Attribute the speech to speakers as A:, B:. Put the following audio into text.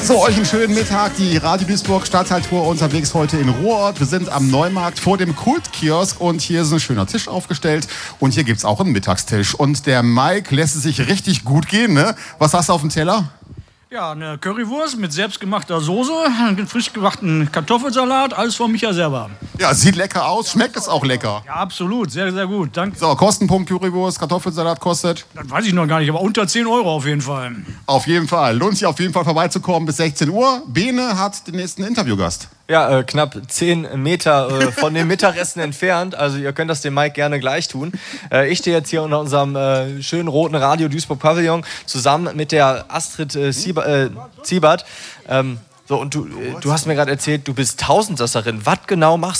A: So, euch einen schönen Mittag. Die Radio Duisburg Stadtteiltour unterwegs heute in Ruhrort. Wir sind am Neumarkt vor dem Kultkiosk und hier ist ein schöner Tisch aufgestellt. Und hier gibt's auch einen Mittagstisch. Und der Mike lässt es sich richtig gut gehen, ne? Was hast du auf dem Teller?
B: Ja, eine Currywurst mit selbstgemachter Soße, einen frisch gemachten Kartoffelsalat, alles von Micha selber.
A: Ja, sieht lecker aus. Schmeckt es auch lecker?
B: Ja, absolut. Sehr, sehr gut. Danke.
A: So, Kostenpunkt Currywurst, Kartoffelsalat kostet?
B: Das weiß ich noch gar nicht, aber unter 10 € auf jeden Fall.
A: Auf jeden Fall. Lohnt sich auf jeden Fall vorbeizukommen bis 16 Uhr. Bene hat den nächsten Interviewgast.
C: Ja, knapp 10 Meter von dem Mittagessen entfernt. Also ihr könnt das dem Mike gerne gleich tun. Ich stehe jetzt hier unter unserem schönen roten Radio Duisburg Pavillon zusammen mit der Astrid Ziebert. So, und du hast mir gerade erzählt, du bist Tausendsasserin. Was genau machst